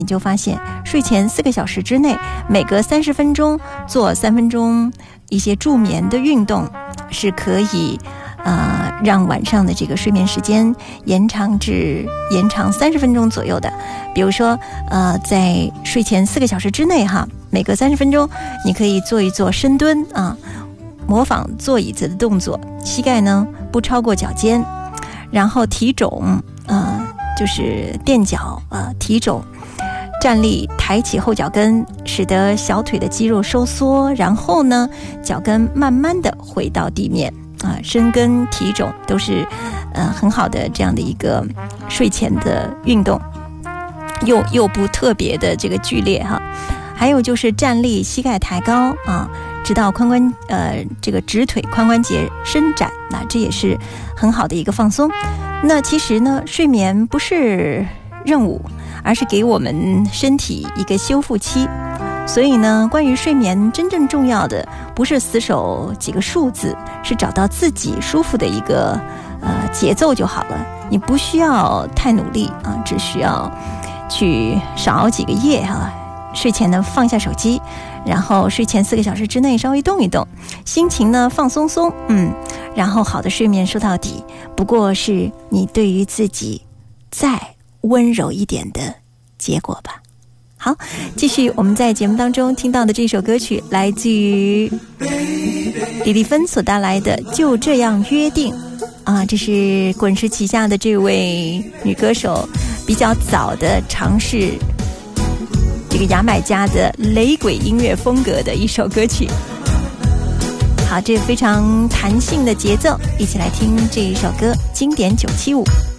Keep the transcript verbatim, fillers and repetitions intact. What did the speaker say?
你就发现睡前四个小时之内，每隔三十分钟做三分钟一些助眠的运动，是可以呃让晚上的这个睡眠时间延长至延长三十分钟左右的。比如说呃在睡前四个小时之内哈，每隔三十分钟你可以做一做深蹲啊，模仿坐椅子的动作，膝盖呢不超过脚尖，然后提踵呃就是垫脚呃提踵。站立抬起后脚跟，使得小腿的肌肉收缩，然后呢脚跟慢慢的回到地面啊，深蹲提踵都是呃很好的这样的一个睡前的运动，又又不特别的这个剧烈哈。还有就是站立膝盖抬高啊，直到髋关呃这个直腿髋关节伸展，那这也是很好的一个放松。那其实呢，睡眠不是任务，而是给我们身体一个修复期。所以呢，关于睡眠真正重要的不是死守几个数字，是找到自己舒服的一个呃节奏就好了。你不需要太努力啊，只需要去少熬几个夜哈、啊。睡前呢放下手机，然后睡前四个小时之内稍微动一动，心情呢放松松，嗯，然后好的睡眠说到底不过是你对于自己再温柔一点的结果吧。好，继续我们在节目当中听到的这首歌曲，来自于李丽芬所带来的《就这样约定》啊，这是滚石旗下的这位女歌手比较早的尝试这个牙买加的雷鬼音乐风格的一首歌曲。好，这非常弹性的节奏，一起来听这一首歌，经典九七五。